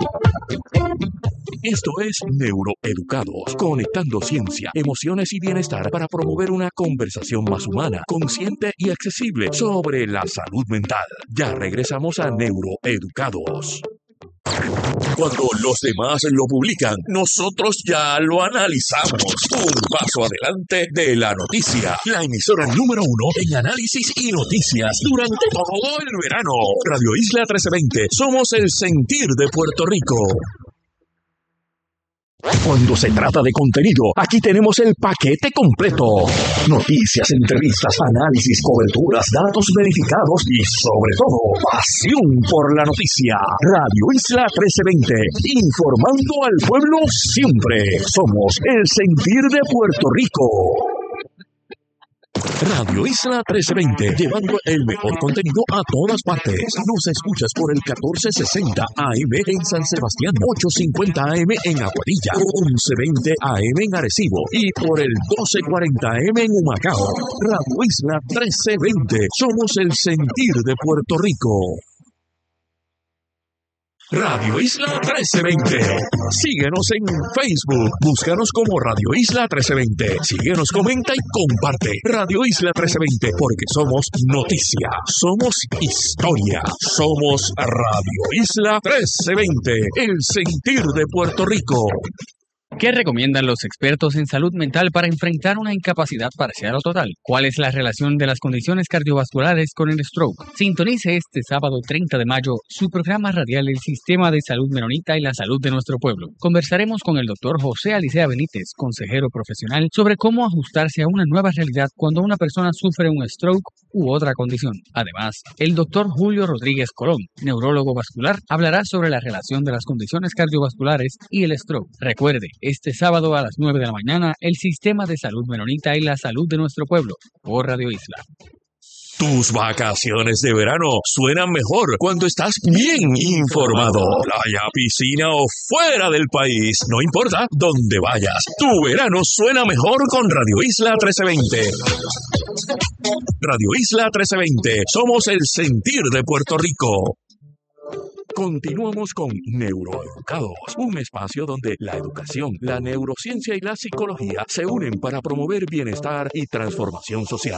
Esto es Neuroeducados, conectando ciencia, emociones y bienestar para promover una conversación más humana, consciente y accesible sobre la salud mental. Ya regresamos a Neuroeducados. Cuando los demás lo publican, nosotros ya lo analizamos. Un paso adelante de la noticia. La emisora número 1 en análisis y noticias durante todo el verano. Radio Isla 1320. Somos el sentir de Puerto Rico. Cuando se trata de contenido, aquí tenemos el paquete completo. Noticias, entrevistas, análisis, coberturas, datos verificados y, sobre todo, pasión por la noticia. Radio Isla 1320, informando al pueblo siempre. Somos el sentir de Puerto Rico. Radio Isla 1320, llevando el mejor contenido a todas partes. Nos escuchas por el 1460 AM en San Sebastián, 850 AM en Aguadilla, 1120 AM en Arecibo y por el 1240 AM en Humacao. Radio Isla 1320, somos el sentir de Puerto Rico. Radio Isla 1320. Síguenos en Facebook. Búscanos como Radio Isla 1320. Síguenos, comenta y comparte. Radio Isla 1320, porque somos noticia, somos historia, somos Radio Isla 1320, el sentir de Puerto Rico. ¿Qué recomiendan los expertos en salud mental para enfrentar una incapacidad parcial o total? ¿Cuál es la relación de las condiciones cardiovasculares con el stroke? Sintonice este sábado 30 de mayo su programa radial El Sistema de Salud Menonita y la Salud de Nuestro Pueblo. Conversaremos con el doctor José Alicea Benítez, consejero profesional, sobre cómo ajustarse a una nueva realidad cuando una persona sufre un stroke u otra condición. Además, el doctor Julio Rodríguez Colón, neurólogo vascular, hablará sobre la relación de las condiciones cardiovasculares y el stroke. Recuerde, este sábado a las 9 de la mañana, el Sistema de Salud Menonita y la Salud de Nuestro Pueblo, por Radio Isla. Tus vacaciones de verano suenan mejor cuando estás bien informado. Playa, piscina o fuera del país, no importa dónde vayas. Tu verano suena mejor con Radio Isla 1320. Radio Isla 1320, somos el sentir de Puerto Rico. Continuamos con Neuroeducados, un espacio donde la educación, la neurociencia y la psicología se unen para promover bienestar y transformación social.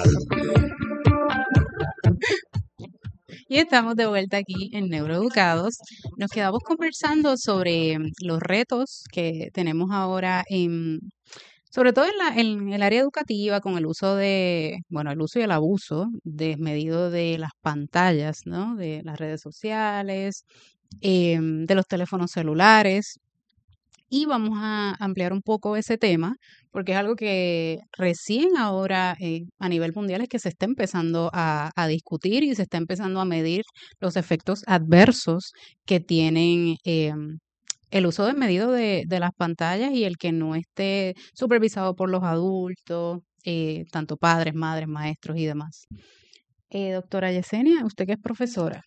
Y estamos de vuelta aquí en Neuroeducados. Nos quedamos conversando sobre los retos que tenemos ahora sobre todo en el área educativa, con el uso el uso y el abuso desmedido de las pantallas, ¿no? De las redes sociales, de los teléfonos celulares. Y vamos a ampliar un poco ese tema, porque es algo que recién ahora a nivel mundial es que se está empezando a discutir y se está empezando a medir los efectos adversos que tienen el uso desmedido de las pantallas y el que no esté supervisado por los adultos, tanto padres, madres, maestros y demás. Doctora Yesenia, usted que es profesora,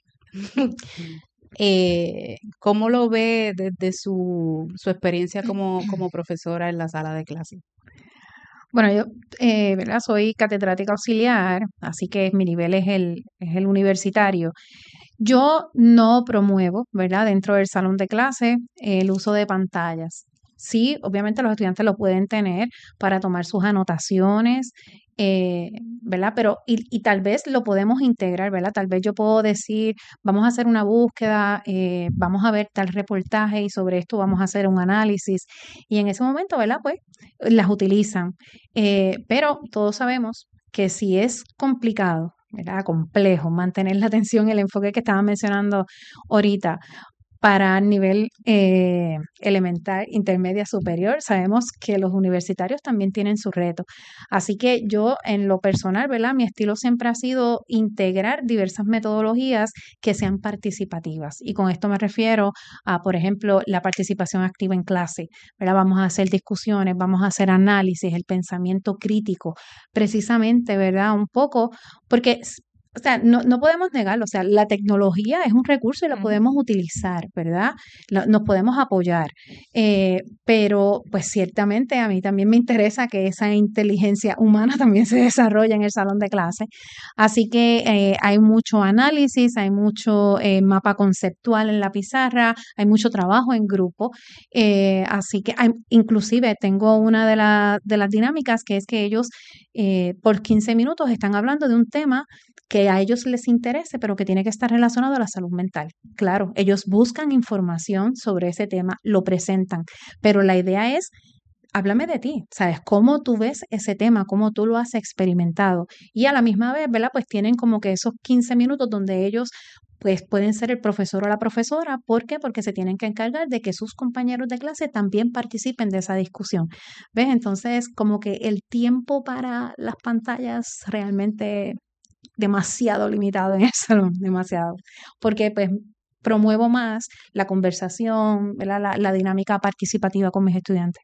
¿cómo lo ve desde su experiencia como profesora en la sala de clase? Bueno, yo ¿verdad? Soy catedrática auxiliar, así que mi nivel es el universitario. Yo no promuevo, ¿verdad?, dentro del salón de clase el uso de pantallas. Sí, obviamente los estudiantes lo pueden tener para tomar sus anotaciones, ¿verdad? Pero, y tal vez lo podemos integrar, ¿verdad? Tal vez yo puedo decir, vamos a hacer una búsqueda, vamos a ver tal reportaje y sobre esto vamos a hacer un análisis. Y en ese momento, ¿verdad? Pues las utilizan. Pero todos sabemos que si es complicado, ¿verdad? Complejo mantener la atención y el enfoque que estaba mencionando ahorita para nivel elemental, intermedia, superior, sabemos que los universitarios también tienen su reto. Así que yo, en lo personal, ¿verdad? Mi estilo siempre ha sido integrar diversas metodologías que sean participativas. Y con esto me refiero a, por ejemplo, la participación activa en clase, ¿verdad? Vamos a hacer discusiones, vamos a hacer análisis, el pensamiento crítico, precisamente, ¿verdad? Un poco, porque o sea, no podemos negarlo, o sea, la tecnología es un recurso y la podemos utilizar, ¿verdad? Nos podemos apoyar, pero pues ciertamente a mí también me interesa que esa inteligencia humana también se desarrolle en el salón de clase, así que hay mucho análisis, hay mucho mapa conceptual en la pizarra, hay mucho trabajo en grupo, así que inclusive tengo una de las dinámicas que es que ellos por 15 minutos están hablando de un tema que a ellos les interese, pero que tiene que estar relacionado a la salud mental. Claro, ellos buscan información sobre ese tema, lo presentan, pero la idea es, háblame de ti, ¿sabes? ¿Cómo tú ves ese tema? ¿Cómo tú lo has experimentado? Y a la misma vez, ¿verdad? Pues tienen como que esos 15 minutos donde ellos pues pueden ser el profesor o la profesora. ¿Por qué? Porque se tienen que encargar de que sus compañeros de clase también participen de esa discusión. ¿Ves? Entonces, como que el tiempo para las pantallas realmente demasiado limitado en el salón, demasiado, porque pues promuevo más la conversación, ¿verdad? La dinámica participativa con mis estudiantes.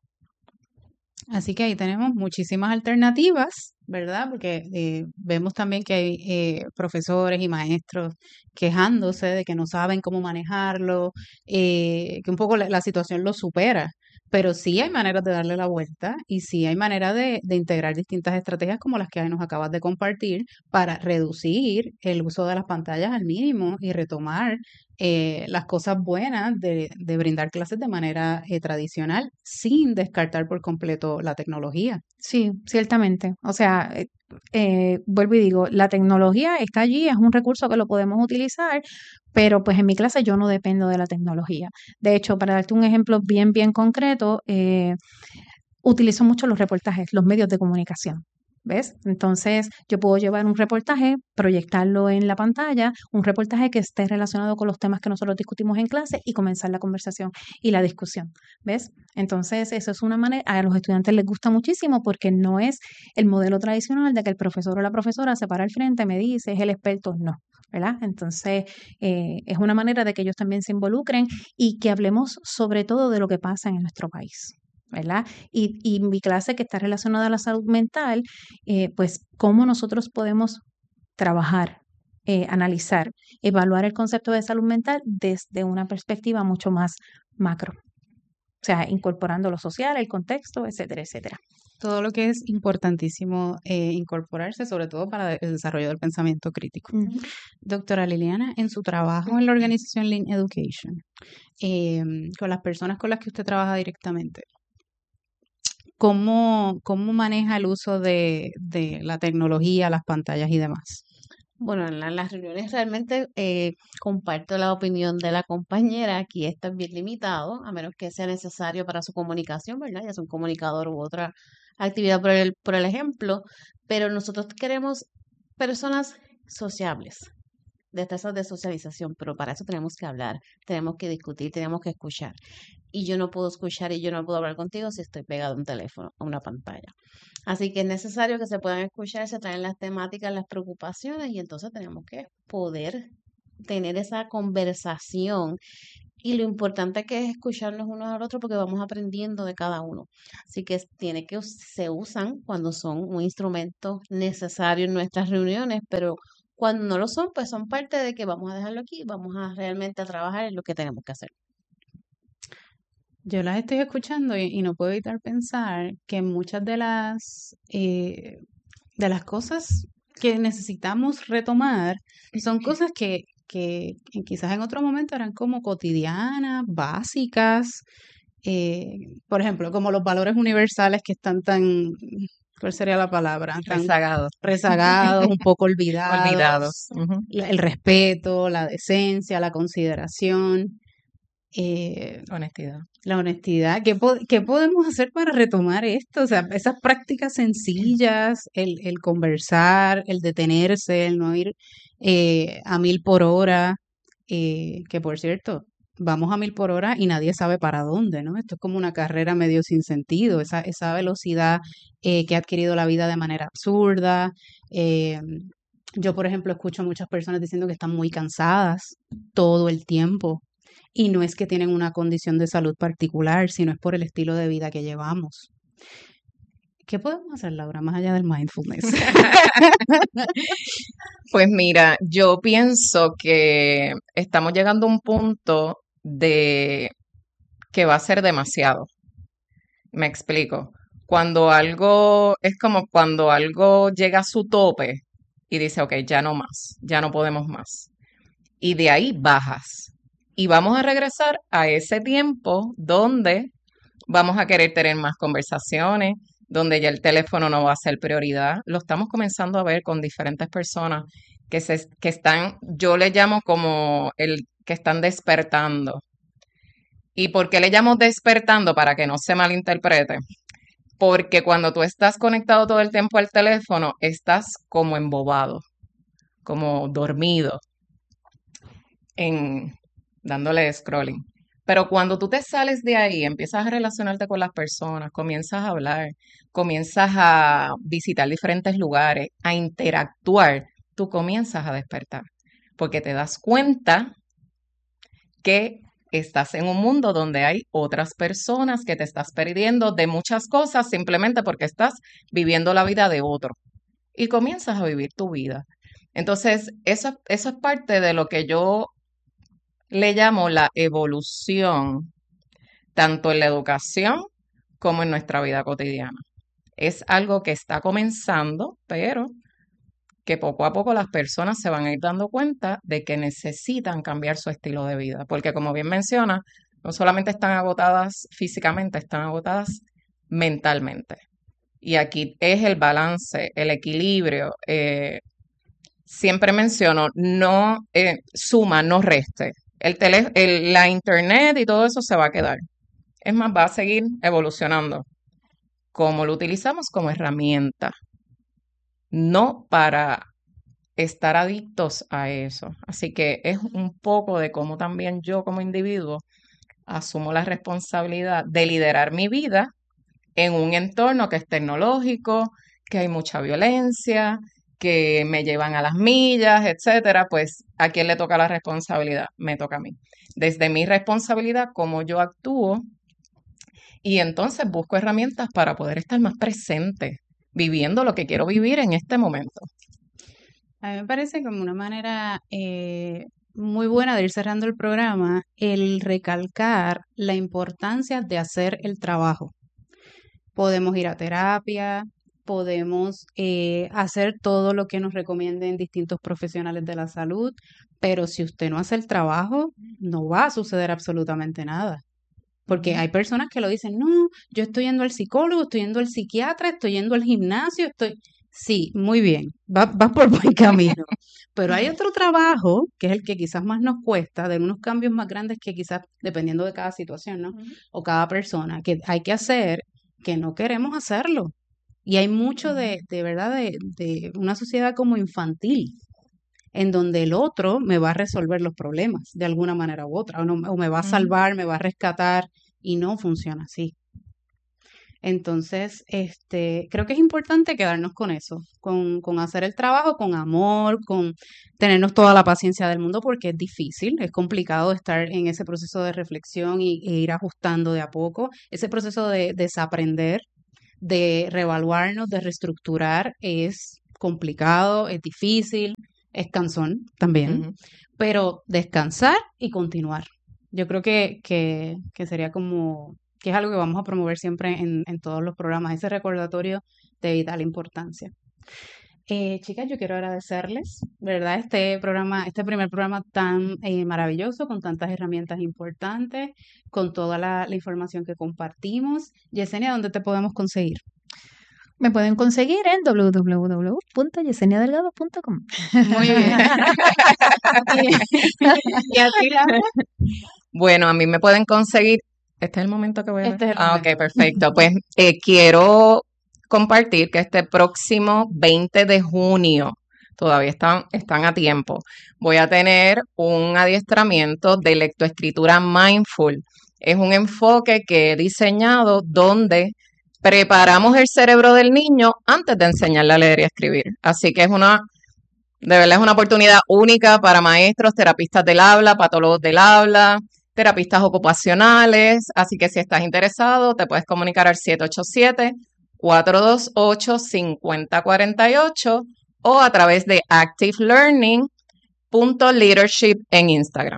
Así que ahí tenemos muchísimas alternativas, ¿verdad? Porque vemos también que hay profesores y maestros quejándose de que no saben cómo manejarlo, que un poco la situación lo supera. Pero sí hay maneras de darle la vuelta y sí hay maneras de integrar distintas estrategias como las que nos acabas de compartir para reducir el uso de las pantallas al mínimo y retomar las cosas buenas de brindar clases de manera tradicional sin descartar por completo la tecnología. Sí, ciertamente. O sea, vuelvo y digo, la tecnología está allí, es un recurso que lo podemos utilizar, pero pues en mi clase yo no dependo de la tecnología. De hecho, para darte un ejemplo bien concreto, utilizo mucho los reportajes, los medios de comunicación. ¿Ves? Entonces, yo puedo llevar un reportaje, proyectarlo en la pantalla, un reportaje que esté relacionado con los temas que nosotros discutimos en clase y comenzar la conversación y la discusión. ¿Ves? Entonces, eso es una manera, a los estudiantes les gusta muchísimo porque no es el modelo tradicional de que el profesor o la profesora se para al frente, me dice, es el experto, no. ¿Verdad? Entonces, es una manera de que ellos también se involucren y que hablemos sobre todo de lo que pasa en nuestro país. ¿Verdad? Y mi clase que está relacionada a la salud mental, pues cómo nosotros podemos trabajar, analizar, evaluar el concepto de salud mental desde una perspectiva mucho más macro. O sea, incorporando lo social, el contexto, etcétera, etcétera. Todo lo que es importantísimo incorporarse, sobre todo para el desarrollo del pensamiento crítico. Uh-huh. Doctora Liliana, en su trabajo en la organización Lean Education, con las personas con las que usted trabaja directamente, ¿cómo maneja el uso de la tecnología, las pantallas y demás? Bueno, en las reuniones realmente comparto la opinión de la compañera. Aquí está bien limitado, a menos que sea necesario para su comunicación, ¿verdad? Ya sea un comunicador u otra actividad por el ejemplo. Pero nosotros queremos personas sociables, destrezas de socialización, pero para eso tenemos que hablar, tenemos que discutir, tenemos que escuchar. Y yo no puedo escuchar y yo no puedo hablar contigo si estoy pegado a un teléfono, a una pantalla. Así que es necesario que se puedan escuchar, se traen las temáticas, las preocupaciones y entonces tenemos que poder tener esa conversación. Y lo importante que es escucharnos unos al otro porque vamos aprendiendo de cada uno. Así que se usan cuando son un instrumento necesario en nuestras reuniones, pero cuando no lo son, pues son parte de que vamos a dejarlo aquí, vamos a realmente a trabajar en lo que tenemos que hacer. Yo las estoy escuchando y no puedo evitar pensar que muchas de las cosas que necesitamos retomar son cosas que quizás en otro momento eran como cotidianas, básicas, por ejemplo, como los valores universales que están tan, ¿cuál sería la palabra? Tan rezagados, un poco olvidados. Uh-huh. El respeto, la decencia, la consideración. Honestidad. La honestidad. ¿Qué podemos hacer para retomar esto? O sea, esas prácticas sencillas, el conversar, el detenerse, el no ir a 1000 por hora, que por cierto, vamos a 1000 por hora y nadie sabe para dónde, ¿no? Esto es como una carrera medio sin sentido, esa velocidad que ha adquirido la vida de manera absurda. Yo, por ejemplo, escucho a muchas personas diciendo que están muy cansadas todo el tiempo. Y no es que tienen una condición de salud particular, sino es por el estilo de vida que llevamos. ¿Qué podemos hacer, Laura, más allá del mindfulness? Pues mira, yo pienso que estamos llegando a un punto de que va a ser demasiado. Me explico. Cuando algo, es como cuando algo llega a su tope y dice, ok, ya no más, ya no podemos más. Y de ahí bajas. Y vamos a regresar a ese tiempo donde vamos a querer tener más conversaciones, donde ya el teléfono no va a ser prioridad. Lo estamos comenzando a ver con diferentes personas que están, yo le llamo como el que están despertando. ¿Y por qué le llamo despertando? Para que no se malinterprete. Porque cuando tú estás conectado todo el tiempo al teléfono, estás como embobado, como dormido, en dándole scrolling. Pero cuando tú te sales de ahí, empiezas a relacionarte con las personas, comienzas a hablar, comienzas a visitar diferentes lugares, a interactuar, tú comienzas a despertar, porque te das cuenta que estás en un mundo donde hay otras personas, que te estás perdiendo de muchas cosas simplemente porque estás viviendo la vida de otro y comienzas a vivir tu vida. Entonces, eso es parte de lo que yo le llamo la evolución, tanto en la educación como en nuestra vida cotidiana. Es algo que está comenzando, pero que poco a poco las personas se van a ir dando cuenta de que necesitan cambiar su estilo de vida, porque como bien menciona, no solamente están agotadas físicamente, están agotadas mentalmente. Y aquí es el balance, el equilibrio. Siempre menciono, no suma, no reste. La internet y todo eso se va a quedar. Es más, va a seguir evolucionando. Como lo utilizamos como herramienta, no para estar adictos a eso. Así que es un poco de cómo también yo como individuo asumo la responsabilidad de liderar mi vida en un entorno que es tecnológico, que hay mucha violencia, que me llevan a las millas, etcétera. Pues ¿a quién le toca la responsabilidad? Me toca a mí. Desde mi responsabilidad, cómo yo actúo, y entonces busco herramientas para poder estar más presente, viviendo lo que quiero vivir en este momento. A mí me parece como una manera muy buena de ir cerrando el programa, el recalcar la importancia de hacer el trabajo. Podemos ir a terapia, podemos hacer todo lo que nos recomienden distintos profesionales de la salud, pero si usted no hace el trabajo, no va a suceder absolutamente nada. Porque hay personas que lo dicen, no, yo estoy yendo al psicólogo, estoy yendo al psiquiatra, estoy yendo al gimnasio, estoy... Sí, muy bien, vas por buen camino. Pero hay otro trabajo, que es el que quizás más nos cuesta, de unos cambios más grandes que quizás, dependiendo de cada situación, ¿no? O cada persona, que hay que hacer, que no queremos hacerlo. Y hay mucho de verdad, de una sociedad como infantil, en donde el otro me va a resolver los problemas de alguna manera u otra, o me va a salvar, me va a rescatar, y no funciona así. Entonces, creo que es importante quedarnos con eso, con hacer el trabajo con amor, con tenernos toda la paciencia del mundo, porque es difícil, es complicado estar en ese proceso de reflexión e ir ajustando de a poco, ese proceso de desaprender, de reevaluarnos, de reestructurar, es complicado, es difícil, es cansón también, pero descansar y continuar. Yo creo que sería como, que es algo que vamos a promover siempre en todos los programas, ese recordatorio de vital importancia. Chicas, yo quiero agradecerles, ¿verdad? Este primer programa tan maravilloso, con tantas herramientas importantes, con toda la información que compartimos. Yesenia, ¿dónde te podemos conseguir? Me pueden conseguir en www.yeseniadelgado.com. Muy bien. ¿Y a ti, Laura? Bueno, a mí me pueden conseguir. Este es el momento que voy a ver. Este es el momento. Ok, perfecto. Pues quiero compartir que este próximo 20 de junio, todavía están a tiempo, voy a tener un adiestramiento de lectoescritura mindful. Es un enfoque que he diseñado donde preparamos el cerebro del niño antes de enseñarle a leer y a escribir. Así que de verdad es una oportunidad única para maestros, terapistas del habla, patólogos del habla, terapistas ocupacionales. Así que si estás interesado, te puedes comunicar al 787-428-5048 o a través de activelearning.leadership en Instagram.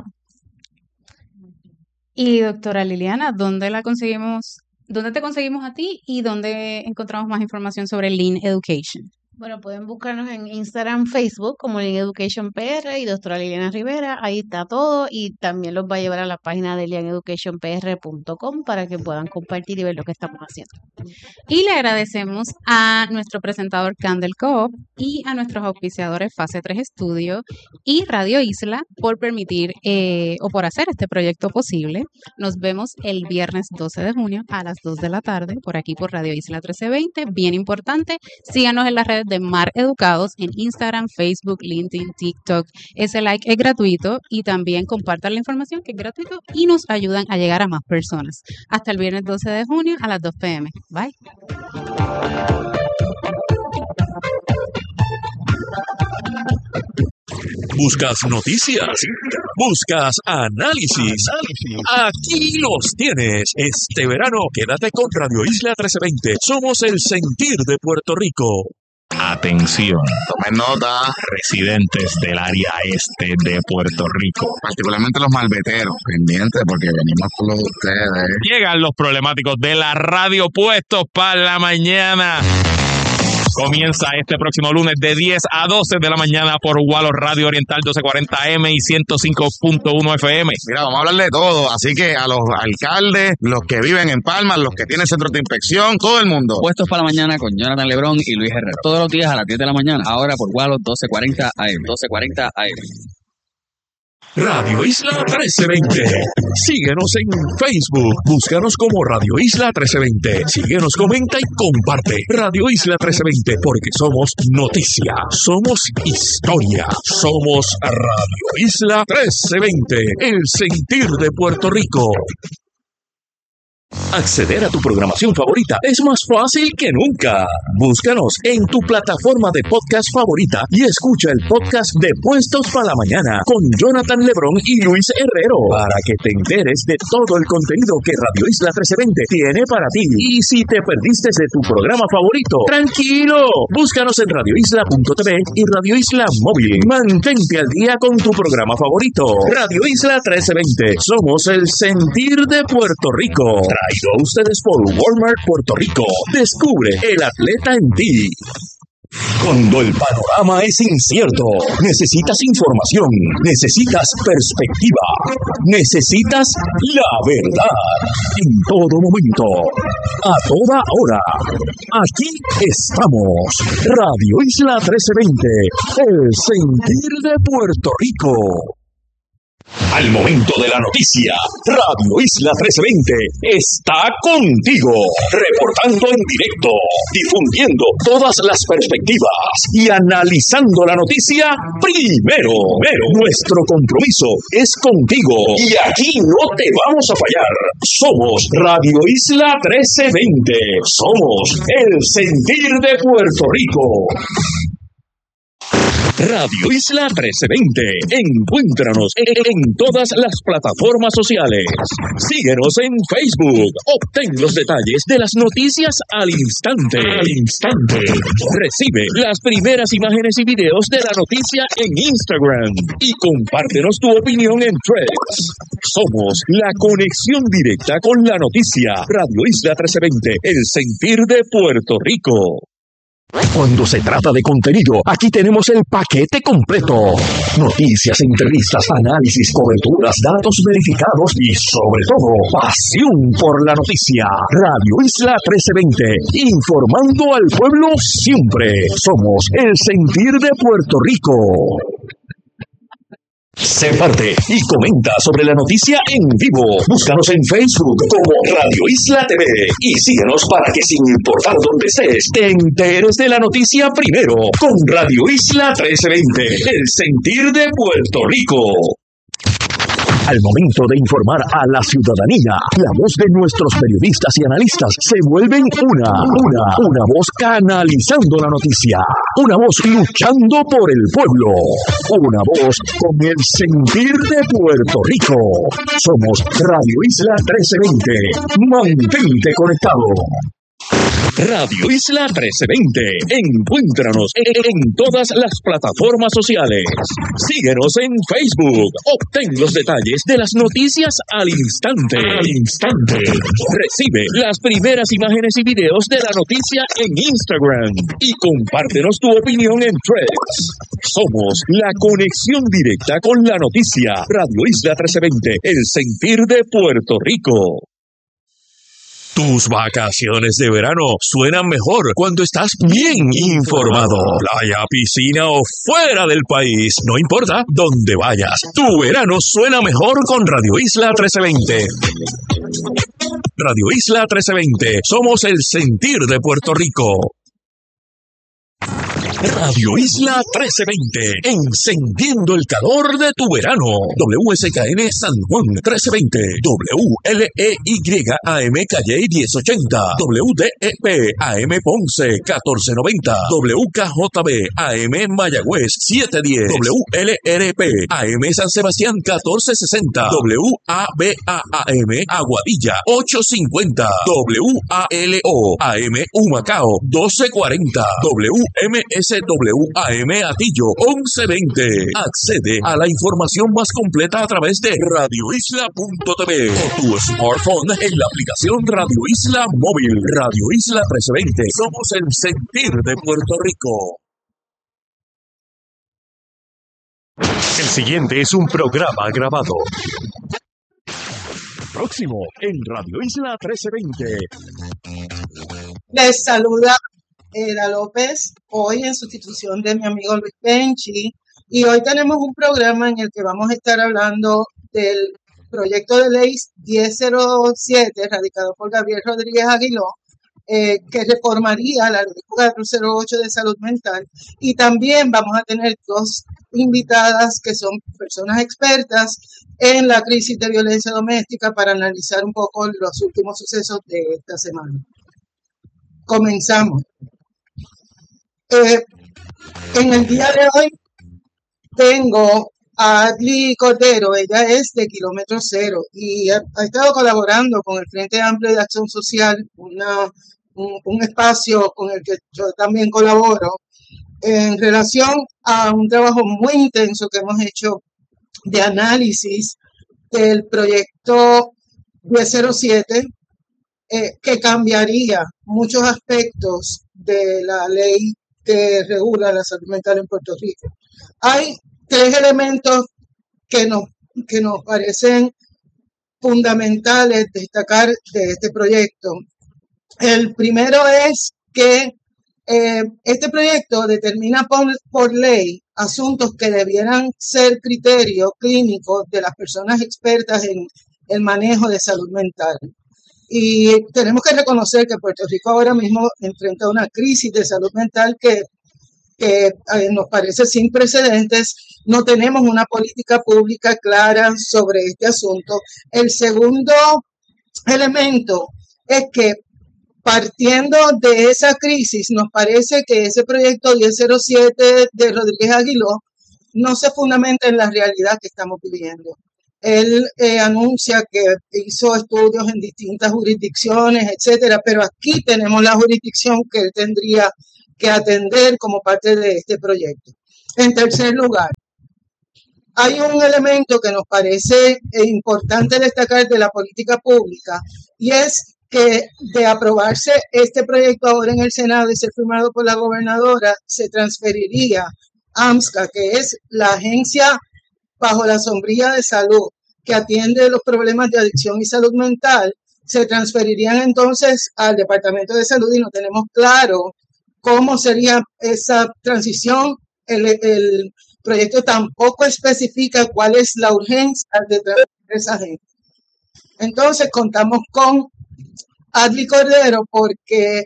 Y doctora Liliana, ¿dónde te conseguimos a ti y dónde encontramos más información sobre Lean Education? Bueno, pueden buscarnos en Instagram, Facebook como Lean Education PR y doctora Liliana Rivera, ahí está todo y también los va a llevar a la página de leaneducationpr.com para que puedan compartir y ver lo que estamos haciendo. Y le agradecemos a nuestro presentador Candel Coop y a nuestros auspiciadores Fase 3 Estudio y Radio Isla por permitir o por hacer este proyecto posible. Nos vemos el viernes 12 de junio a las 2 de la tarde por aquí por Radio Isla 1320. Bien importante, síganos en las redes de Mar Educados en Instagram, Facebook, LinkedIn, TikTok. Ese like es gratuito y también compartan la información que es gratuito y nos ayudan a llegar a más personas. Hasta el viernes 12 de junio a las 2 p.m. Bye. ¿Buscas noticias? ¿Buscas análisis? Aquí los tienes. Este verano, quédate con Radio Isla 1320. Somos el sentir de Puerto Rico. Atención, tomen nota, residentes del área este de Puerto Rico, particularmente los malveteros, pendientes porque venimos con los de ustedes. Llegan los problemáticos de la radio puestos para la mañana. Comienza este próximo lunes de 10 a 12 de la mañana por Gualo Radio Oriental 1240M y 105.1 FM. Mira, vamos a hablar de todo, así que a los alcaldes, los que viven en Palma, los que tienen centros de inspección, todo el mundo. Puestos para la mañana con Jonathan Lebrón y Luis Herrera. Todos los días a las 10 de la mañana, ahora por Gualo 1240 AM. 1240 AM. Radio Isla 1320. Síguenos en Facebook. Búscanos como Radio Isla 1320. Síguenos, comenta y comparte. Radio Isla 1320, porque somos noticia, somos historia, somos Radio Isla 1320, el sentir de Puerto Rico. Acceder a tu programación favorita es más fácil que nunca. Búscanos en tu plataforma de podcast favorita y escucha el podcast de Puestos para la Mañana con Jonathan Lebrón y Luis Herrero para que te enteres de todo el contenido que Radio Isla 1320 tiene para ti. Y si te perdiste de tu programa favorito, tranquilo, búscanos en radioisla.tv y Radio Isla Móvil. Mantente al día con tu programa favorito. Radio Isla 1320. Somos el sentir de Puerto Rico. Traído a ustedes por Walmart Puerto Rico. Descubre el atleta en ti. Cuando el panorama es incierto, necesitas información, necesitas perspectiva, necesitas la verdad. En todo momento, a toda hora. Aquí estamos. Radio Isla 1320, el sentir de Puerto Rico. Al momento de la noticia, Radio Isla 1320 está contigo, reportando en directo, difundiendo todas las perspectivas y analizando la noticia primero. Nuestro compromiso es contigo y aquí no te vamos a fallar. Somos Radio Isla 1320, somos el sentir de Puerto Rico. Radio Isla 1320. Encuéntranos en todas las plataformas sociales. Síguenos en Facebook. Obtén los detalles de las noticias al instante. Recibe las primeras imágenes y videos de la noticia en Instagram. Y compártenos tu opinión en Threads. Somos la conexión directa con la noticia. Radio Isla 1320. El sentir de Puerto Rico. Cuando se trata de contenido, aquí tenemos el paquete completo. Noticias, entrevistas, análisis, coberturas, datos verificados y, sobre todo, pasión por la noticia. Radio Isla 1320, informando al pueblo siempre. Somos el sentir de Puerto Rico. Sé parte y comenta sobre la noticia en vivo. Búscanos en Facebook como Radio Isla TV y síguenos para que, sin importar dónde estés, te enteres de la noticia primero con Radio Isla 1320, el sentir de Puerto Rico. Al momento de informar a la ciudadanía, la voz de nuestros periodistas y analistas se vuelven una voz canalizando la noticia, una voz luchando por el pueblo, una voz con el sentir de Puerto Rico. Somos Radio Isla 1320. Mantente conectado. Radio Isla 1320. Encuéntranos en todas las plataformas sociales. Síguenos en Facebook. Obtén los detalles de las noticias al instante. Recibe las primeras imágenes y videos de la noticia en Instagram. Y compártenos tu opinión en Threads. Somos la conexión directa con la noticia. Radio Isla 1320. El sentir de Puerto Rico. Tus vacaciones de verano suenan mejor cuando estás bien informado. Playa, piscina o fuera del país, no importa dónde vayas. Tu verano suena mejor con Radio Isla 1320. Radio Isla 1320. Somos el sentir de Puerto Rico. Radio Isla 1320, encendiendo el calor de tu verano. WSKN San Juan 1320, WLEYAM Calle 1080, WDEP AM Ponce 1490, WKJB AM Mayagüez 710, WLRP AM San Sebastián 1460, WABAM Aguadilla 850, WALO AM Humacao 1240, WMSWAM Atillo 1120. Accede a la información más completa a través de radioisla.tv o tu smartphone en la aplicación Radio Isla Móvil. Radio Isla 1320. Somos el sentir de Puerto Rico. El siguiente es un programa grabado. Próximo en Radio Isla 1320. Les saluda Eda López, hoy en sustitución de mi amigo Luis Penchi, y hoy tenemos un programa en el que vamos a estar hablando del proyecto de ley 1007, radicado por Gabriel Rodríguez Aguiló, que reformaría la ley 408 de salud mental, y también vamos a tener dos invitadas que son personas expertas en la crisis de violencia doméstica para analizar un poco los últimos sucesos de esta semana. Comenzamos. En el día de hoy tengo a Adli Cordero, ella es de Kilómetro Cero y ha estado colaborando con el Frente Amplio de Acción Social, un espacio con el que yo también colaboro, en relación a un trabajo muy intenso que hemos hecho de análisis del proyecto 1007, que cambiaría muchos aspectos de la ley que regula la salud mental en Puerto Rico. Hay tres elementos que nos parecen fundamentales destacar de este proyecto. El primero es que este proyecto determina por ley asuntos que debieran ser criterios clínicos de las personas expertas en el manejo de salud mental. Y tenemos que reconocer que Puerto Rico ahora mismo enfrenta una crisis de salud mental que nos parece sin precedentes. No tenemos una política pública clara sobre este asunto. El segundo elemento es que, partiendo de esa crisis, nos parece que ese proyecto 1007 de Rodríguez Aguiló no se fundamenta en la realidad que estamos viviendo. Él anuncia que hizo estudios en distintas jurisdicciones, etcétera, pero aquí tenemos la jurisdicción que él tendría que atender como parte de este proyecto. En tercer lugar, hay un elemento que nos parece importante destacar de la política pública, y es que de aprobarse este proyecto ahora en el Senado y ser firmado por la gobernadora, se transferiría a AMSCA, que es la agencia bajo la sombrilla de salud que atiende los problemas de adicción y salud mental, se transferirían entonces al Departamento de Salud, y no tenemos claro cómo sería esa transición. El proyecto tampoco especifica cuál es la urgencia de transferir esa gente. Entonces contamos con Adli Cordero porque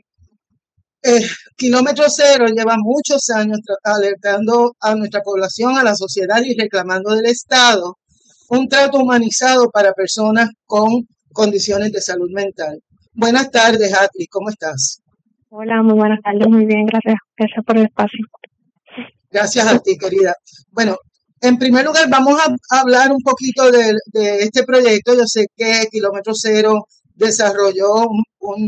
Kilómetro Cero lleva muchos años alertando a nuestra población, a la sociedad, y reclamando del Estado un trato humanizado para personas con condiciones de salud mental. Buenas tardes, Adli, ¿cómo estás? Hola, muy buenas tardes, muy bien, gracias. Gracias por el espacio. Gracias a ti, querida. Bueno, en primer lugar vamos a hablar un poquito de este proyecto. Yo sé que Kilómetro Cero desarrolló un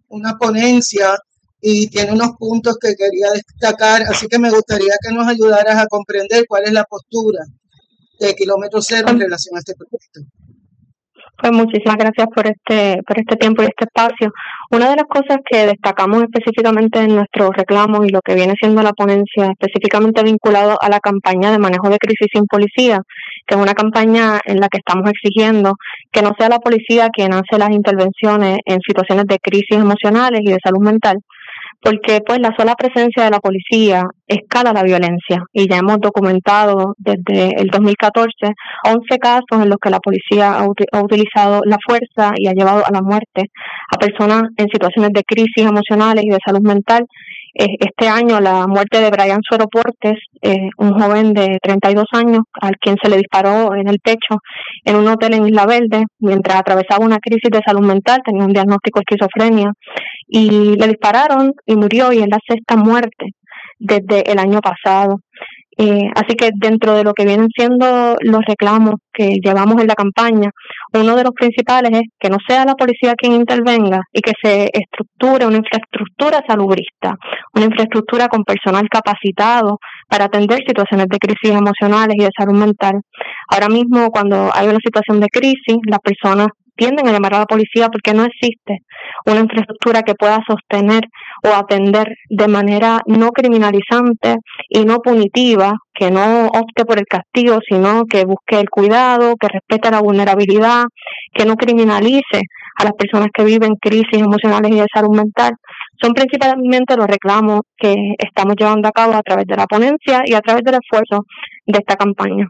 una ponencia y tiene unos puntos que quería destacar, así que me gustaría que nos ayudaras a comprender cuál es la postura de Kilómetro Cero en relación a este proyecto. Pues muchísimas gracias por este tiempo y este espacio. Una de las cosas que destacamos específicamente en nuestros reclamos y lo que viene siendo la ponencia, específicamente vinculado a la campaña de manejo de crisis sin policía, que es una campaña en la que estamos exigiendo que no sea la policía quien hace las intervenciones en situaciones de crisis emocionales y de salud mental, porque pues la sola presencia de la policía escala la violencia y ya hemos documentado desde el 2014 11 casos en los que la policía ha utilizado la fuerza y ha llevado a la muerte a personas en situaciones de crisis emocionales y de salud mental. Este año la muerte de Brian Suero Portes, un joven de 32 años al quien se le disparó en el pecho en un hotel en Isla Verde mientras atravesaba una crisis de salud mental, tenía un diagnóstico de esquizofrenia y le dispararon y murió, y es la sexta muerte desde el año pasado. Así que dentro de lo que vienen siendo los reclamos que llevamos en la campaña, uno de los principales es que no sea la policía quien intervenga y que se estructure una infraestructura salubrista, una infraestructura con personal capacitado para atender situaciones de crisis emocionales y de salud mental. Ahora mismo, cuando hay una situación de crisis, las personas tienden a llamar a la policía porque no existe una infraestructura que pueda sostener o atender de manera no criminalizante y no punitiva, que no opte por el castigo, sino que busque el cuidado, que respete la vulnerabilidad, que no criminalice a las personas que viven crisis emocionales y de salud mental. Son principalmente los reclamos que estamos llevando a cabo a través de la ponencia y a través del esfuerzo de esta campaña.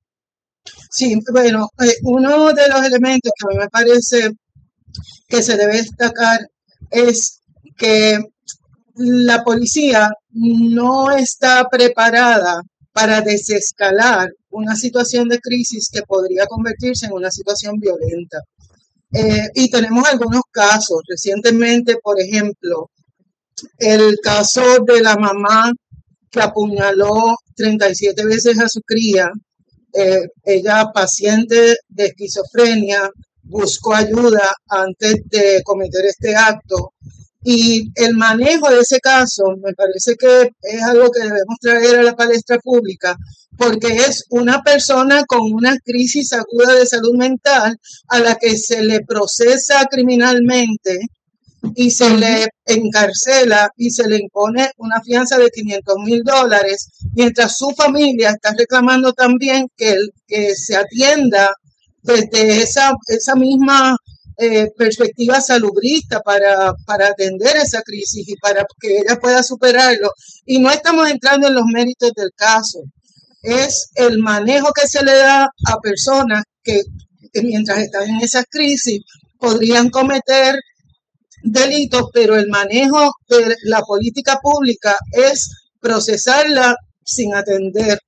Sí, bueno, uno de los elementos que a mí me parece que se debe destacar es que la policía no está preparada para desescalar una situación de crisis que podría convertirse en una situación violenta. Y tenemos algunos casos. Recientemente, por ejemplo, el caso de la mamá que apuñaló 37 veces a su cría. Ella, paciente de esquizofrenia, buscó ayuda antes de cometer este acto, y el manejo de ese caso me parece que es algo que debemos traer a la palestra pública, porque es una persona con una crisis aguda de salud mental a la que se le procesa criminalmente y se le encarcela y se le impone una fianza de $500,000, mientras su familia está reclamando también que se atienda desde esa misma perspectiva salubrista para atender esa crisis y para que ella pueda superarlo. Y no estamos entrando en los méritos del caso, es el manejo que se le da a personas que mientras están en esas crisis podrían cometer delitos, pero el manejo de la política pública es procesarla sin atender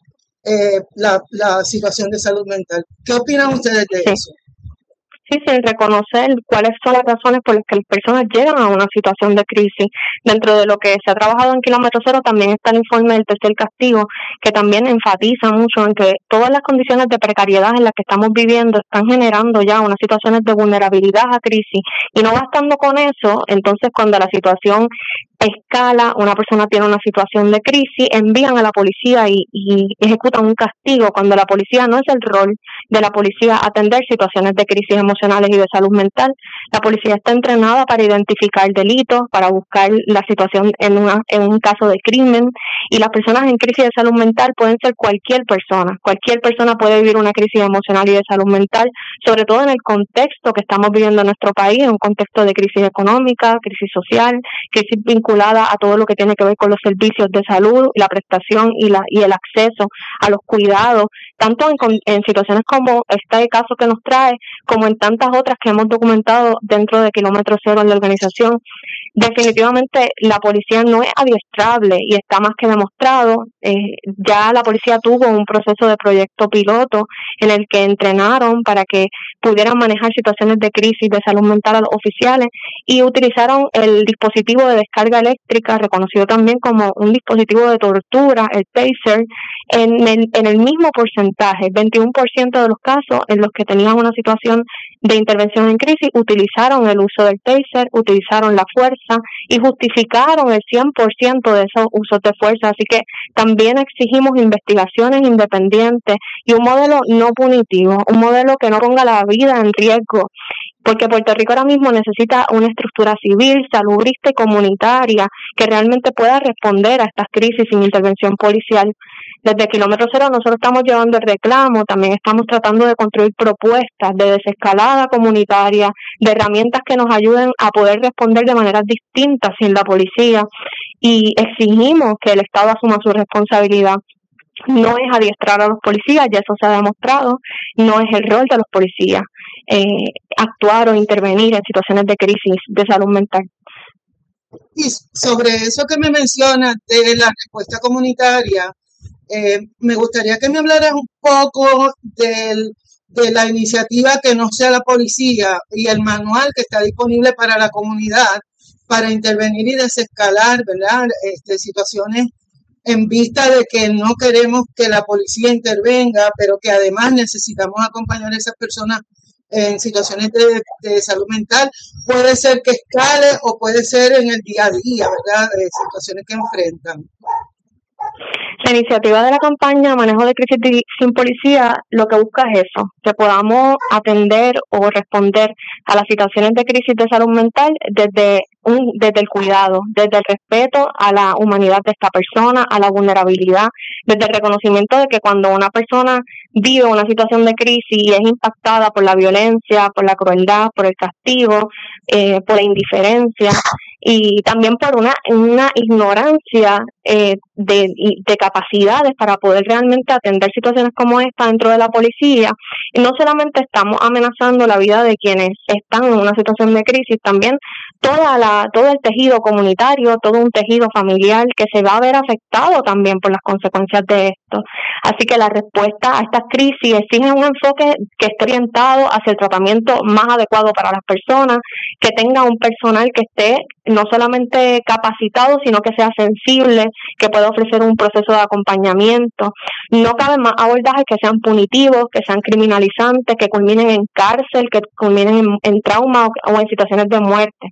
la situación de salud mental. ¿Qué opinan ustedes de eso? Sí, sin reconocer cuáles son las razones por las que las personas llegan a una situación de crisis. Dentro de lo que se ha trabajado en Kilómetro Cero también está el informe del tercer castigo, que también enfatiza mucho en que todas las condiciones de precariedad en las que estamos viviendo están generando ya unas situaciones de vulnerabilidad a crisis, y no bastando con eso, entonces cuando la situación escala, una persona tiene una situación de crisis, envían a la policía y ejecutan un castigo, cuando la policía no es el rol de la policía atender situaciones de crisis emocionales y de salud mental. La policía está entrenada para identificar delitos, para buscar la situación en un caso de crimen, y las personas en crisis de salud mental pueden ser cualquier persona puede vivir una crisis emocional y de salud mental, sobre todo en el contexto que estamos viviendo en nuestro país, en un contexto de crisis económica, crisis social, crisis vinculada a todo lo que tiene que ver con los servicios de salud, la prestación y el acceso a los cuidados, tanto en situaciones como este caso que nos trae, como en tantas otras que hemos documentado dentro de Kilómetro Cero en la organización. definitivamente la policía no es adiestrable y está más que demostrado. Ya la policía tuvo un proceso de proyecto piloto en el que entrenaron para que pudieran manejar situaciones de crisis de salud mental a los oficiales y utilizaron el dispositivo de descarga eléctrica, reconocido también como un dispositivo de tortura, el taser, en el mismo porcentaje, 21% de los casos en los que tenían una situación de intervención en crisis utilizaron el uso del taser, utilizaron la fuerza y justificaron el 100% de esos usos de fuerza. Así que también exigimos investigaciones independientes y un modelo no punitivo, un modelo que no ponga la vida en riesgo, porque Puerto Rico ahora mismo necesita una estructura civil, salubrista y comunitaria que realmente pueda responder a estas crisis sin intervención policial. Desde Kilómetro Cero nosotros estamos llevando el reclamo, también estamos tratando de construir propuestas de desescalada comunitaria, de herramientas que nos ayuden a poder responder de maneras distintas sin la policía, y exigimos que el Estado asuma su responsabilidad. No es adiestrar a los policías, ya eso se ha demostrado, no es el rol de los policías actuar o intervenir en situaciones de crisis de salud mental. Y sobre eso que me mencionas de la respuesta comunitaria, me gustaría que me hablaras un poco de la iniciativa Que No Sea la Policía y el manual que está disponible para la comunidad para intervenir y desescalar, ¿verdad? Situaciones en vista de que no queremos que la policía intervenga, pero que además necesitamos acompañar a esas personas en situaciones de salud mental. Puede ser que escale o puede ser en el día a día, ¿verdad? Situaciones que enfrentan. La iniciativa de la campaña Manejo de Crisis sin Policía lo que busca es eso, que podamos atender o responder a las situaciones de crisis de salud mental desde el cuidado, desde el respeto a la humanidad de esta persona, a la vulnerabilidad, desde el reconocimiento de que cuando una persona vive una situación de crisis y es impactada por la violencia, por la crueldad, por el castigo, por la indiferencia y también por una ignorancia de capacidades para poder realmente atender situaciones como esta dentro de la policía, y no solamente estamos amenazando la vida de quienes están en una situación de crisis, también todo el tejido comunitario, todo un tejido familiar que se va a ver afectado también por las consecuencias de esto. Así que la respuesta a estas crisis exige un enfoque que esté orientado hacia el tratamiento más adecuado para las personas, que tenga un personal que esté no solamente capacitado, sino que sea sensible, que pueda ofrecer un proceso de acompañamiento. No caben más abordajes que sean punitivos, que sean criminalizantes, que culminen en cárcel, que culminen en trauma o en situaciones de muerte.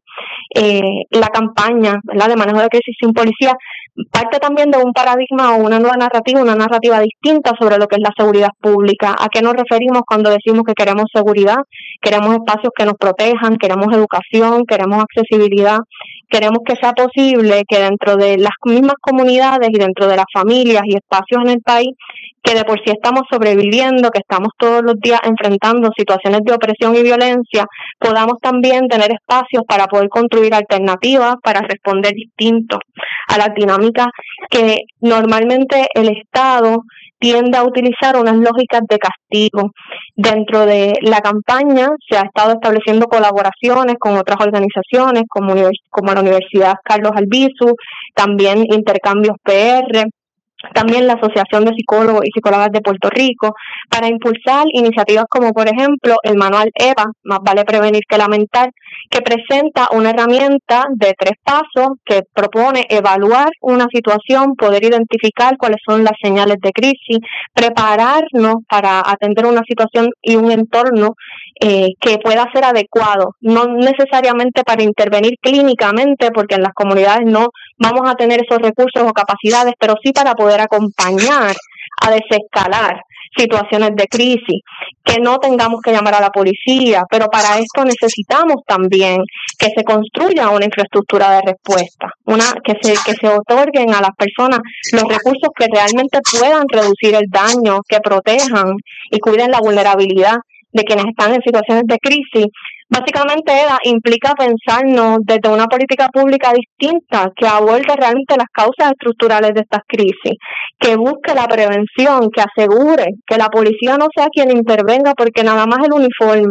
La campaña, ¿verdad?, de manejo de crisis sin policía parte también de un paradigma o una nueva narrativa, una narrativa distinta sobre lo que es la seguridad pública. ¿A qué nos referimos cuando decimos que queremos seguridad? Queremos espacios que nos protejan, queremos educación, queremos accesibilidad, queremos que sea posible que dentro de las mismas comunidades y dentro de las familias y espacios en el país que de por sí estamos sobreviviendo, que estamos todos los días enfrentando situaciones de opresión y violencia, podamos también tener espacios para poder construir alternativas, para responder distinto a las dinámicas que normalmente el Estado tiende a utilizar unas lógicas de castigo. Dentro de la campaña se ha estado estableciendo colaboraciones con otras organizaciones como la Universidad Carlos Albizu, también Intercambios PR, también la Asociación de Psicólogos y Psicólogas de Puerto Rico, para impulsar iniciativas como, por ejemplo, el manual EVA, Más vale prevenir que lamentar, que presenta una herramienta de 3 pasos que propone evaluar una situación, poder identificar cuáles son las señales de crisis, prepararnos para atender una situación y un entorno que pueda ser adecuado, no necesariamente para intervenir clínicamente, porque en las comunidades no vamos a tener esos recursos o capacidades, pero sí para poder acompañar a desescalar situaciones de crisis, que no tengamos que llamar a la policía, pero para esto necesitamos también que se construya una infraestructura de respuesta, que se otorguen a las personas los recursos que realmente puedan reducir el daño, que protejan y cuiden la vulnerabilidad de quienes están en situaciones de crisis. Básicamente, EDA implica pensarnos desde una política pública distinta que aborde realmente las causas estructurales de estas crisis, que busque la prevención, que asegure que la policía no sea quien intervenga porque nada más el uniforme,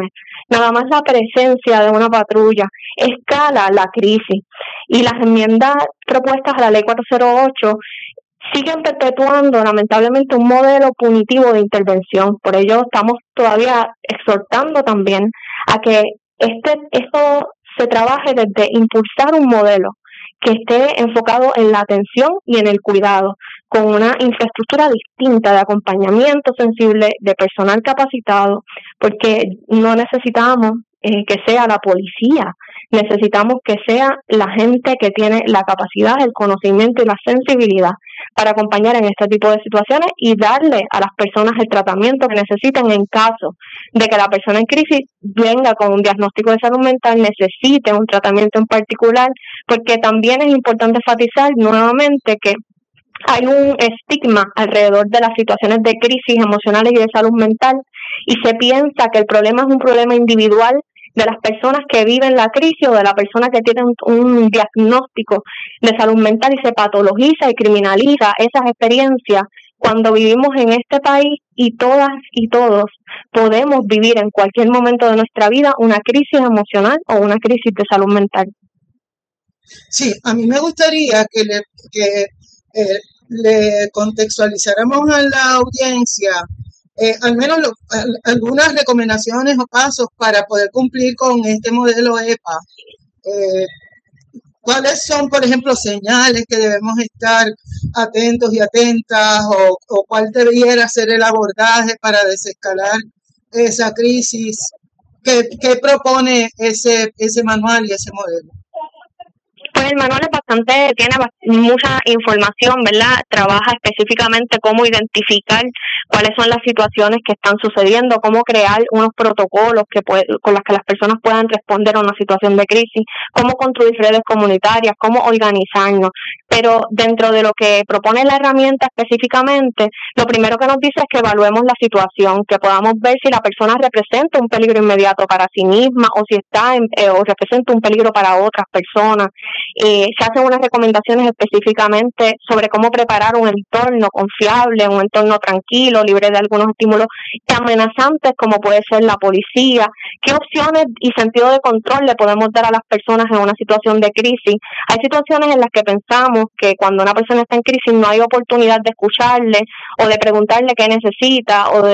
nada más la presencia de una patrulla escala la crisis. Y las enmiendas propuestas a la Ley 408 siguen perpetuando lamentablemente un modelo punitivo de intervención. Por ello estamos todavía exhortando también a que esto se trabaje desde impulsar un modelo que esté enfocado en la atención y en el cuidado, con una infraestructura distinta de acompañamiento sensible, de personal capacitado, porque no necesitamos que sea la policía, necesitamos que sea la gente que tiene la capacidad, el conocimiento y la sensibilidad para acompañar en este tipo de situaciones y darle a las personas el tratamiento que necesiten en caso de que la persona en crisis venga con un diagnóstico de salud mental, necesite un tratamiento en particular, porque también es importante enfatizar nuevamente que hay un estigma alrededor de las situaciones de crisis emocionales y de salud mental, y se piensa que el problema es un problema individual de las personas que viven la crisis o de la persona que tiene un diagnóstico de salud mental, y se patologiza y criminaliza esas experiencias, cuando vivimos en este país y todas y todos podemos vivir en cualquier momento de nuestra vida una crisis emocional o una crisis de salud mental. Sí, a mí me gustaría que le contextualizáramos a la audiencia al menos algunas recomendaciones o pasos para poder cumplir con este modelo EPA. ¿Cuáles son, por ejemplo, señales que debemos estar atentos y atentas, o cuál debiera ser el abordaje para desescalar esa crisis? ¿Qué propone ese manual y ese modelo? Pues el manual tiene mucha información, ¿verdad? Trabaja específicamente cómo identificar cuáles son las situaciones que están sucediendo, cómo crear unos protocolos con los que las personas puedan responder a una situación de crisis, cómo construir redes comunitarias, cómo organizarnos. Pero dentro de lo que propone la herramienta específicamente, lo primero que nos dice es que evaluemos la situación, que podamos ver si la persona representa un peligro inmediato para sí misma, o si o representa un peligro para otras personas. Se hacen unas recomendaciones específicamente sobre cómo preparar un entorno confiable, un entorno tranquilo, libre de algunos estímulos amenazantes como puede ser la policía. ¿Qué opciones y sentido de control le podemos dar a las personas en una situación de crisis? Hay situaciones en las que pensamos que cuando una persona está en crisis no hay oportunidad de escucharle o de preguntarle qué necesita o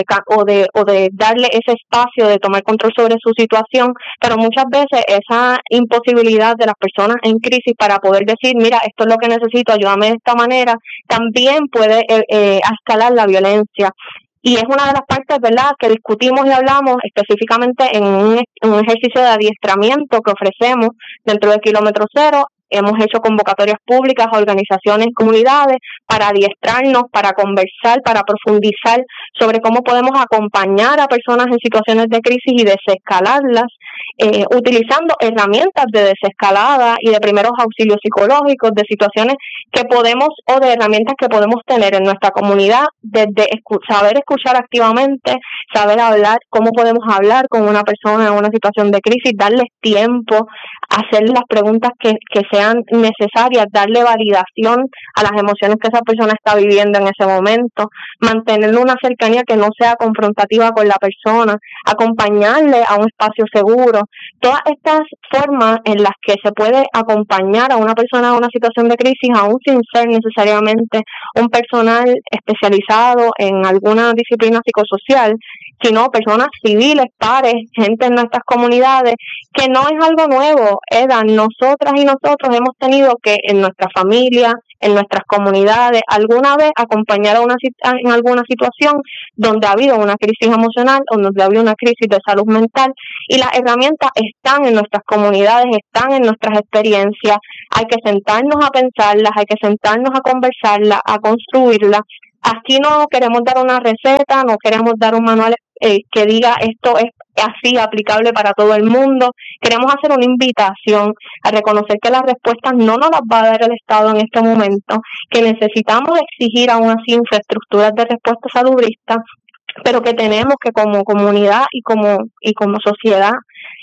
de darle ese espacio de tomar control sobre su situación, pero muchas veces esa imposibilidad de las personas en crisis para poder decir, mira, esto es lo que necesito, ayúdame de esta manera, también puede escalar la violencia. Y es una de las partes, ¿verdad?, que discutimos y hablamos específicamente en un ejercicio de adiestramiento que ofrecemos dentro de Kilómetro Cero. Hemos hecho convocatorias públicas a organizaciones y comunidades para adiestrarnos, para conversar, para profundizar sobre cómo podemos acompañar a personas en situaciones de crisis y desescalarlas, utilizando herramientas de desescalada y de primeros auxilios psicológicos, de situaciones que podemos o de herramientas que podemos tener en nuestra comunidad, desde saber escuchar activamente, saber hablar, cómo podemos hablar con una persona en una situación de crisis, darles tiempo, hacer las preguntas que sean necesarias, darle validación a las emociones que esa persona está viviendo en ese momento, mantener una cercanía que no sea confrontativa con la persona, acompañarle a un espacio seguro. Todas estas formas en las que se puede acompañar a una persona en una situación de crisis, aún sin ser necesariamente un personal especializado en alguna disciplina psicosocial, sino personas civiles, pares, gente en nuestras comunidades, que no es algo nuevo. Nosotras y nosotros hemos tenido que en nuestra familia, en nuestras comunidades, alguna vez acompañar en alguna situación donde ha habido una crisis emocional o donde ha habido una crisis de salud mental, y las herramientas están en nuestras comunidades, están en nuestras experiencias. Hay que sentarnos a pensarlas, hay que sentarnos a conversarlas, a construirlas. Aquí no queremos dar una receta, no queremos dar un manual que diga esto es así aplicable para todo el mundo. Queremos hacer una invitación a reconocer que las respuestas no nos las va a dar el Estado en este momento, que necesitamos exigir aún así infraestructuras de respuesta salubrista, pero que tenemos que como comunidad y como sociedad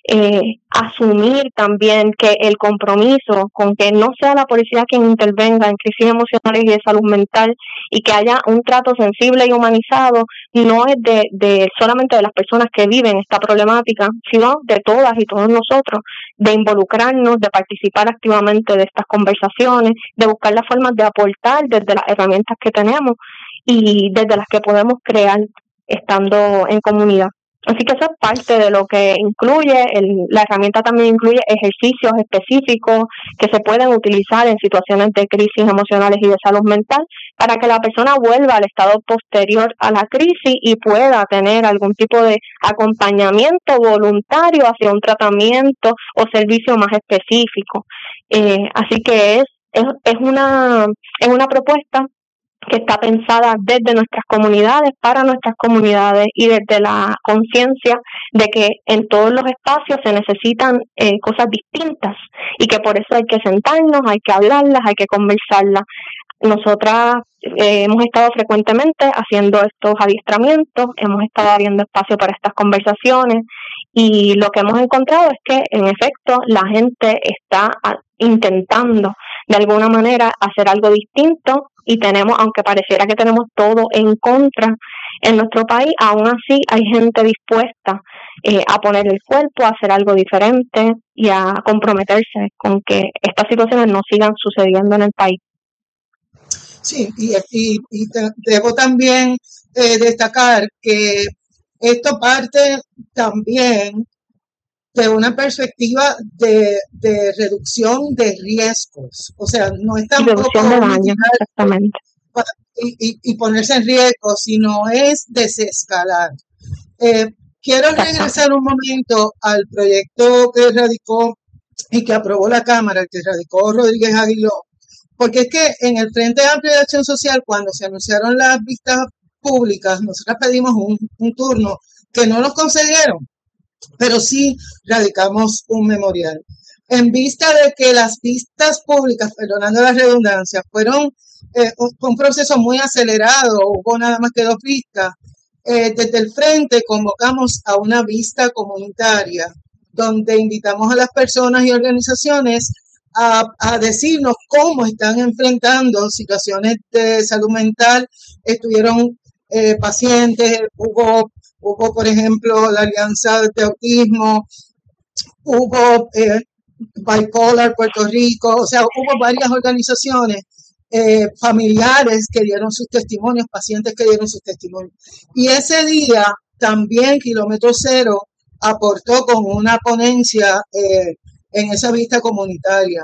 asumir también que el compromiso con que no sea la policía quien intervenga en crisis emocionales y de salud mental y que haya un trato sensible y humanizado no es de solamente de las personas que viven esta problemática, sino de todas y todos nosotros, de involucrarnos, de participar activamente de estas conversaciones, de buscar las formas de aportar desde las herramientas que tenemos y desde las que podemos crear estando en comunidad. Así que eso es parte de lo que incluye, la herramienta también incluye ejercicios específicos que se pueden utilizar en situaciones de crisis emocionales y de salud mental para que la persona vuelva al estado posterior a la crisis y pueda tener algún tipo de acompañamiento voluntario hacia un tratamiento o servicio más específico. Así que es una propuesta que está pensada desde nuestras comunidades, para nuestras comunidades y desde la conciencia de que en todos los espacios se necesitan cosas distintas y que por eso hay que sentarnos, hay que hablarlas, hay que conversarlas. Nosotras hemos estado frecuentemente haciendo estos adiestramientos, hemos estado abriendo espacio para estas conversaciones y lo que hemos encontrado es que en efecto la gente está intentando de alguna manera hacer algo distinto y tenemos, aunque pareciera que tenemos todo en contra en nuestro país, aún así hay gente dispuesta a poner el cuerpo, a hacer algo diferente y a comprometerse con que estas situaciones no sigan sucediendo en el país. Sí, y debo también destacar que esto parte también de una perspectiva de reducción de riesgos. O sea, no es tampoco reducción de daño, exactamente. Y ponerse en riesgo, sino es desescalar. Quiero regresar un momento al proyecto que radicó y que aprobó la Cámara, que radicó Rodríguez Aguiló, porque es que en el Frente Amplio de Acción Social, cuando se anunciaron las vistas públicas, nosotros pedimos un turno que no nos concedieron, pero sí radicamos un memorial. En vista de que las vistas públicas, perdonando la redundancia, fueron un proceso muy acelerado, hubo nada más que 2 vistas, desde el Frente convocamos a una vista comunitaria, donde invitamos a las personas y organizaciones a decirnos cómo están enfrentando situaciones de salud mental. Estuvieron pacientes, hubo, por ejemplo, la Alianza de Autismo, hubo Bipolar Puerto Rico, o sea, hubo varias organizaciones, familiares que dieron sus testimonios, pacientes que dieron sus testimonios. Y ese día también Kilómetro Cero aportó con una ponencia en esa vista comunitaria.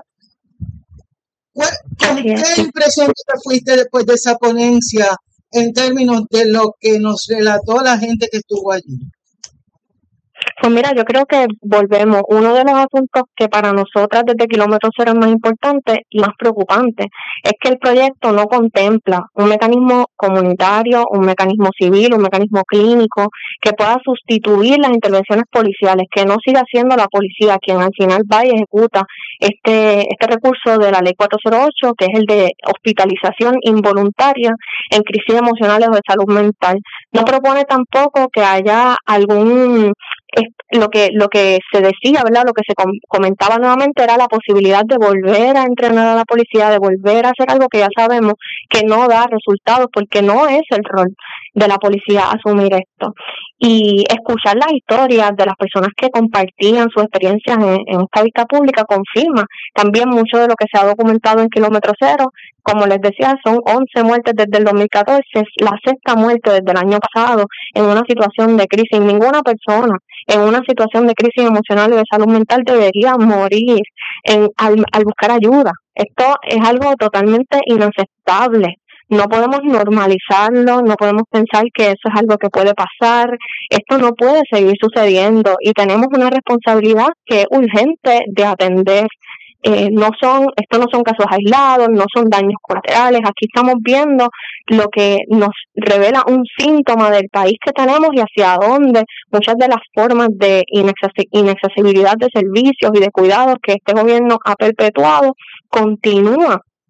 ¿Con qué impresión te fuiste después de esa ponencia en términos de lo que nos relató la gente que estuvo allí? Pues mira, yo creo que volvemos. Uno de los asuntos que para nosotras desde Kilómetro Cero es más importante y más preocupante es que el proyecto no contempla un mecanismo comunitario, un mecanismo civil, un mecanismo clínico que pueda sustituir las intervenciones policiales, que no siga siendo la policía quien al final va y ejecuta este recurso de la Ley 408, que es el de hospitalización involuntaria en crisis emocionales o de salud mental. No propone tampoco que haya algún lo que se decía, ¿verdad? Lo que se comentaba nuevamente era la posibilidad de volver a entrenar a la policía, de volver a hacer algo que ya sabemos que no da resultados, porque no es el rol de la policía asumir esto. Y escuchar las historias de las personas que compartían sus experiencias en esta vista pública confirma también mucho de lo que se ha documentado en Kilómetro Cero. Como les decía, son 11 muertes desde el 2014, la 6ª muerte desde el año pasado en una situación de crisis. Ninguna persona en una situación de crisis emocional y de salud mental debería morir al buscar ayuda. Esto es algo totalmente inaceptable. No podemos normalizarlo, no podemos pensar que eso es algo que puede pasar. Esto no puede seguir sucediendo y tenemos una responsabilidad que es urgente de atender. Estos no son casos aislados, no son daños colaterales. Aquí estamos viendo lo que nos revela un síntoma del país que tenemos y hacia dónde muchas de las formas de inaccesibilidad de servicios y de cuidados que este gobierno ha perpetuado continúa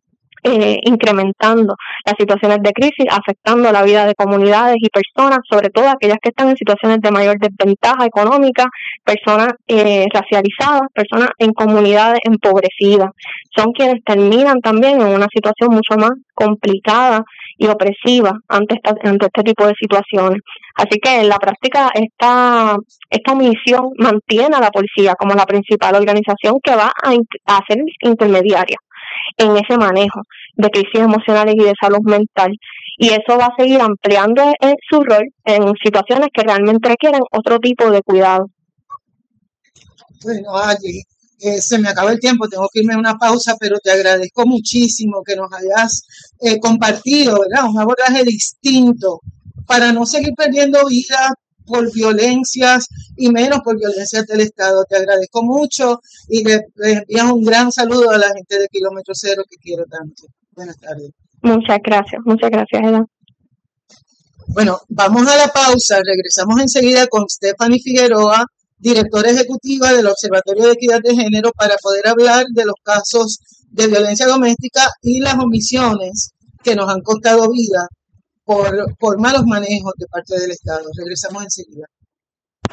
incrementando las situaciones de crisis, afectando la vida de comunidades y personas, sobre todo aquellas que están en situaciones de mayor desventaja económica, personas racializadas, personas en comunidades empobrecidas. Son quienes terminan también en una situación mucho más complicada y opresiva ante este tipo de situaciones. Así que en la práctica esta omisión mantiene a la policía como la principal organización que va a ser intermediaria en ese manejo de crisis emocionales y de salud mental. Y eso va a seguir ampliando su rol en situaciones que realmente requieren otro tipo de cuidado. Bueno, Adri, se me acaba el tiempo, tengo que irme a una pausa, pero te agradezco muchísimo que nos hayas compartido, ¿verdad? Un abordaje distinto para no seguir perdiendo vida por violencias y menos por violencias del Estado. Te agradezco mucho y le envías un gran saludo a la gente de Kilómetro Cero que quiero tanto. Buenas tardes. Muchas gracias, Eda. Bueno, vamos a la pausa, regresamos enseguida con Stephanie Figueroa, directora ejecutiva del Observatorio de Equidad de Género, para poder hablar de los casos de violencia doméstica y las omisiones que nos han costado vida por malos manejos de parte del Estado. Regresamos enseguida.